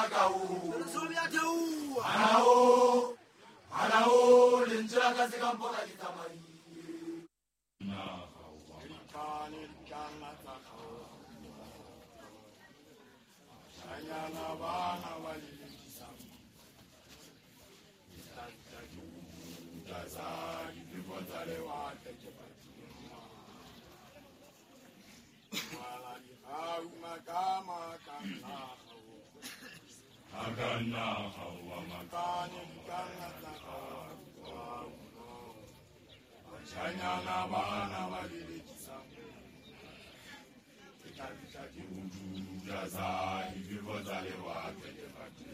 makau. Anao, lenjera kasi kampola kitamari. Ayana bana walilisa. Tazari bibotale wate kepatima. Wala ni au makama kana. Agana hawa makani kana taka. Ayana bana walilisa. Tazari bibotale wate kepatima.